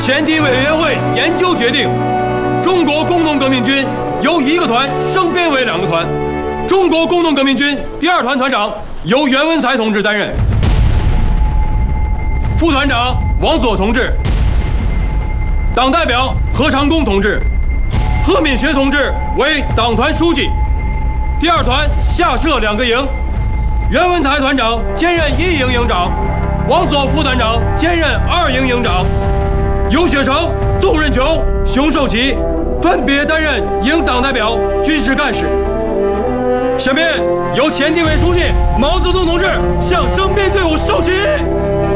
前敌委员会研究决定，中国工农革命军由1个团升编为2个团。中国工农革命军第2团团长由袁文才同志担任，副团长王佐同志，党代表何长工同志、贺敏学同志为党团书记。第2团下设2个营，袁文才团长兼任1营营长，王佐副团长兼任2营营长。尤雪成、杜润球、熊寿奇分别担任营党代表、军事干事。下面由前敌委书记毛泽东同志向升编队伍授旗。